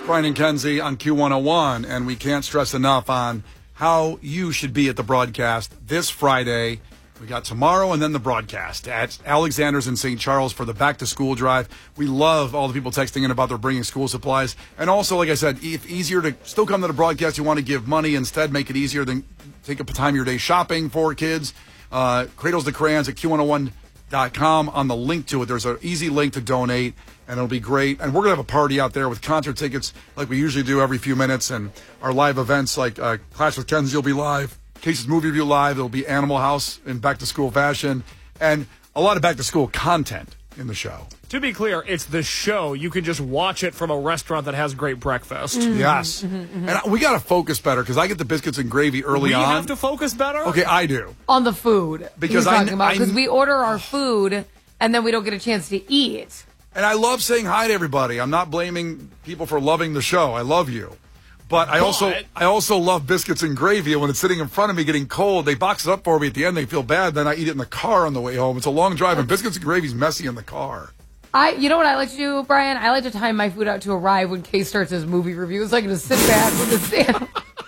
Brian and Kenzie on Q101, and we can't stress enough on how you should be at the broadcast this Friday. We got tomorrow and then the broadcast at Alexander's in St. Charles for the back-to-school drive. We love all the people texting in about their bringing school supplies. And also, like I said, if easier to still come to the broadcast, you want to give money instead, make it easier, then take a time of your day shopping for kids. Cradles to Crayons at Q101.com. On the link to it, there's an easy link to donate, and it'll be great. And we're going to have a party out there with concert tickets like we usually do every few minutes, and our live events like Clash with Kenzie will be live. Case's Movie Review Live. There'll be Animal House in back-to-school fashion, and a lot of back-to-school content in the show. To be clear, it's the show. You can just watch it from a restaurant that has great breakfast. Yes. And we got to focus better because I get the biscuits and gravy early on. We have to focus better? Okay, I do. On the food. Because because we order our food, and then we don't get a chance to eat. And I love saying hi to everybody. I'm not blaming people for loving the show. I love you. But I also love biscuits and gravy. And when it's sitting in front of me getting cold, they box it up for me at the end. They feel bad. Then I eat it in the car on the way home. It's a long drive, and biscuits and gravy's messy in the car. You know what I like to do, Brian? I like to time my food out to arrive when Case starts his movie review, so I can just sit back with the stand.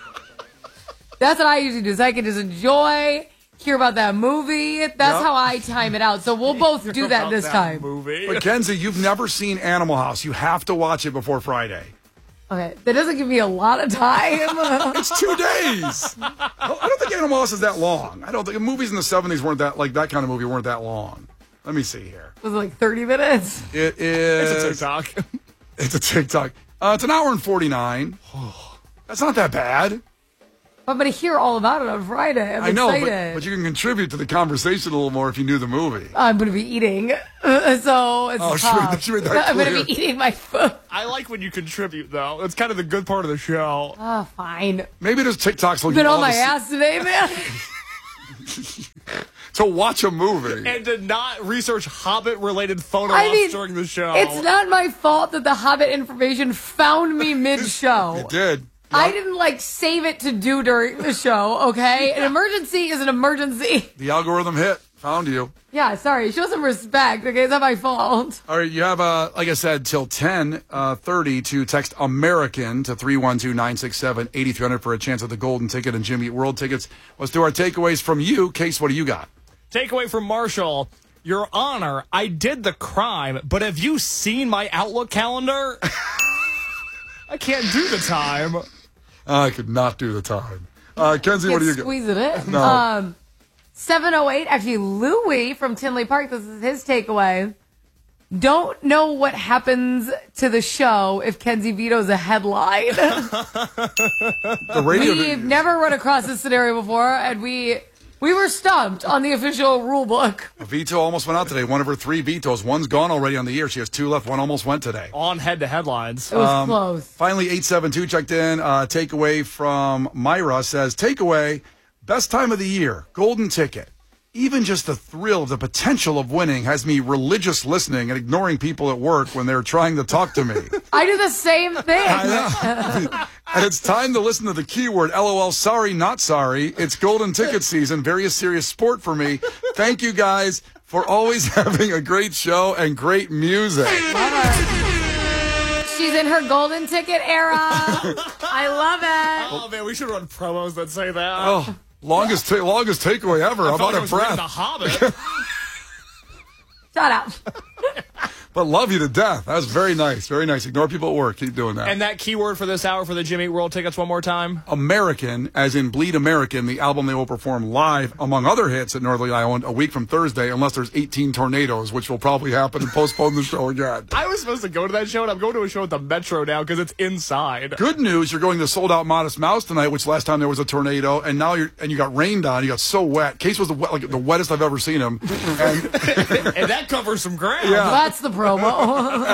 That's what I usually do. So I can just enjoy, hear about that movie. That's how I time it out. So we'll both do that this time. But Kenzie, you've never seen Animal House. You have to watch it before Friday. Okay, that doesn't give me a lot of time. It's 2 days. I don't think Animal House is that long. I don't think movies in the 70s weren't that, like that kind of movie weren't that long. Let me see here. Was it like 30 minutes? It is. It's a TikTok. It's a TikTok. It's an hour and 49. That's not that bad. I'm going to hear all about it on Friday. I'm excited. But you can contribute to the conversation a little more if you knew the movie. I'm going to be eating, so it's tough. I'm going to be eating my food. I like when you contribute, though. It's kind of the good part of the show. Oh, fine. Maybe there's TikToks. You've been on my ass today, man. To watch a movie. And to not research Hobbit-related photo ops during the show. It's not my fault that the Hobbit information found me mid-show. It did. I didn't, save it to do during the show, okay? An emergency is an emergency. The algorithm hit. Found you. Yeah, sorry. Show some respect, okay? It's not my fault. All right, you have, like I said, till 10:30 to text American to 312-967-8300 for a chance at the Golden Ticket and Jimmy Eat World tickets. Let's do our takeaways from you. Case, what do you got? Takeaway from Marshall. Your Honor, I did the crime, but have you seen my Outlook calendar? I can't do the time. I could not do the time. Kenzie, what do you got? Squeeze it in. No. 708, actually, Louie from Tinley Park, this is his takeaway. Don't know what happens to the show if Kenzie vetoes a headline. We've never run across this scenario before, and we were stumped on the official rule book. A veto almost went out today. One of her 3 vetoes. One's gone already on the year. She has 2 left. One almost went today. On head-to-headlines. It was close. Finally, 872 checked in. Takeaway from Myra says, takeaway, best time of the year, Golden Ticket. Even just the thrill of the potential of winning has me religious listening and ignoring people at work when they're trying to talk to me. I do the same thing. I know. And it's time to listen to the keyword, LOL, sorry, not sorry. It's Golden Ticket season. Very serious sport for me. Thank you guys for always having a great show and great music. Love her. She's in her Golden Ticket era. I love it. Oh, man, we should run promos that say that. Oh. Longest takeaway ever. I'm out of breath. The Hobbit. Shut up. But love you to death. That was very nice. Very nice. Ignore people at work. Keep doing that. And that keyword for this hour for the Jimmy Eat World tickets one more time? American, as in Bleed American, the album they will perform live, among other hits at Northerly Island, a week from Thursday, unless there's 18 tornadoes, which will probably happen and postpone the show again. I was supposed to go to that show, and I'm going to a show at the Metro now because it's inside. Good news, you're going to sold out Modest Mouse tonight, which last time there was a tornado, and now you got rained on. You got so wet. Case was the wettest I've ever seen him. And, and that covers some ground. Yeah. That's the promo.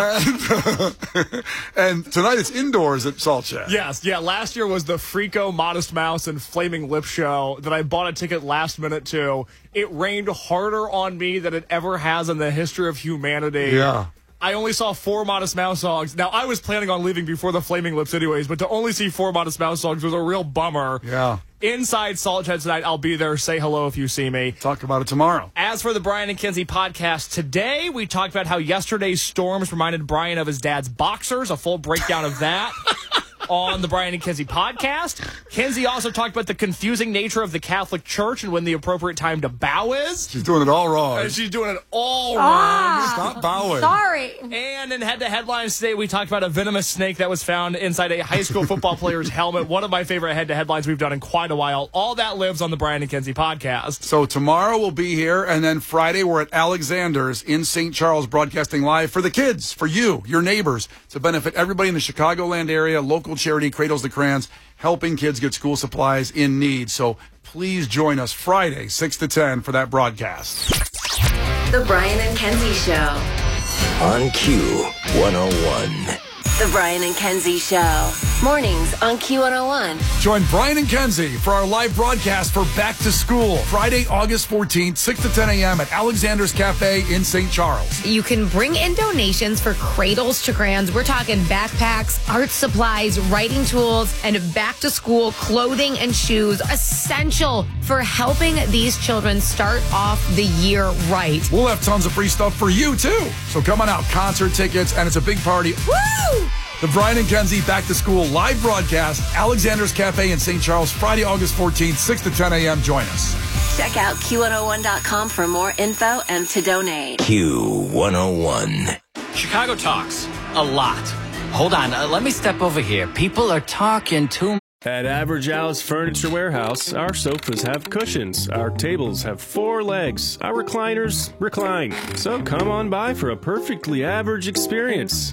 And tonight it's indoors at Salt Shack. Yes, yeah. Last year was the Frico, Modest Mouse, and Flaming Lip show that I bought a ticket last minute to. It rained harder on me than it ever has in the history of humanity. Yeah. I only saw 4 Modest Mouse songs. Now, I was planning on leaving before the Flaming Lips anyways, but to only see 4 Modest Mouse songs was a real bummer. Yeah. Inside Salt Shed tonight, I'll be there. Say hello if you see me. Talk about it tomorrow. As for the Brian and Kenzie podcast, today we talked about how yesterday's storms reminded Brian of his dad's boxers, a full breakdown of that. on the Brian and Kenzie podcast. Kenzie also talked about the confusing nature of the Catholic Church and when the appropriate time to bow is. She's doing it all wrong. She's doing it all wrong. Stop bowing. Sorry. And in Head to Headlines today, we talked about a venomous snake that was found inside a high school football player's helmet. One of my favorite Head to Headlines we've done in quite a while. All that lives on the Brian and Kenzie podcast. So tomorrow we'll be here, and then Friday we're at Alexander's in St. Charles, broadcasting live for the kids, for you, your neighbors, to benefit everybody in the Chicagoland area. Local charity Cradles to Crayons, helping kids get school supplies in need. So please join us Friday, 6 to 10 for that broadcast. The Brian and Kenzie Show. On Q101. The Brian and Kenzie Show. Mornings on Q101. Join Brian and Kenzie for our live broadcast for Back to School, Friday, August 14th, 6 to 10 a.m. at Alexander's Cafe in St. Charles. You can bring in donations for Cradles to Crayons. We're talking backpacks, art supplies, writing tools, and back to school clothing and shoes, essential for helping these children start off the year right. We'll have tons of free stuff for you, too. So come on out, concert tickets, and it's a big party. Woo! The Brian and Kenzie Back to School live broadcast, Alexander's Cafe in St. Charles, Friday, August 14th, 6 to 10 a.m. Join us. Check out Q101.com for more info and to donate. Q101. Chicago talks a lot. Hold on, let me step over here. People are talking too. At Average Al's Furniture Warehouse, our sofas have cushions, our tables have 4 legs, our recliners recline. So come on by for a perfectly average experience.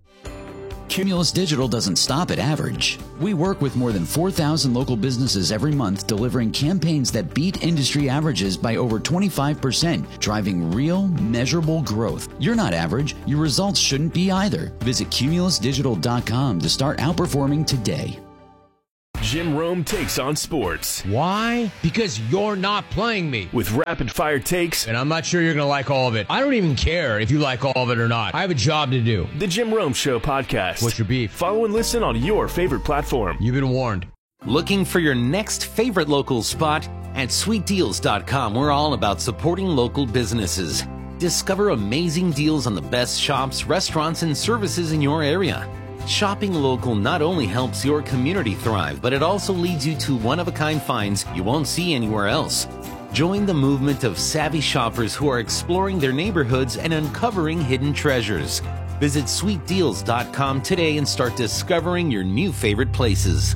Cumulus Digital doesn't stop at average. We work with more than 4,000 local businesses every month, delivering campaigns that beat industry averages by over 25%, driving real, measurable growth. You're not average. Your results shouldn't be either. Visit cumulusdigital.com to start outperforming today. Jim Rome takes on sports. Why? Because you're not playing me. With rapid-fire takes. And I'm not sure you're going to like all of it. I don't even care if you like all of it or not. I have a job to do. The Jim Rome Show podcast. What's your beef? Follow and listen on your favorite platform. You've been warned. Looking for your next favorite local spot? At sweetdeals.com, we're all about supporting local businesses. Discover amazing deals on the best shops, restaurants, and services in your area. Shopping local not only helps your community thrive, but it also leads you to one-of-a-kind finds you won't see anywhere else. Join the movement of savvy shoppers who are exploring their neighborhoods and uncovering hidden treasures. Visit sweetdeals.com today and start discovering your new favorite places.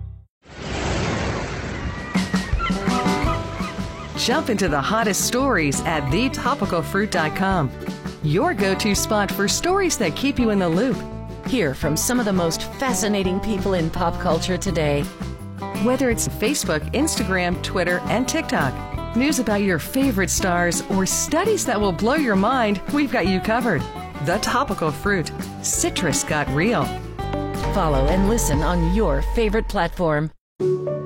Jump into the hottest stories at thetopicalfruit.com. Your go-to spot for stories that keep you in the loop. Hear from some of the most fascinating people in pop culture today. Whether it's Facebook, Instagram, Twitter, and TikTok, news about your favorite stars, or studies that will blow your mind, we've got you covered. The Topical Fruit. Citrus got real. Follow and listen on your favorite platform.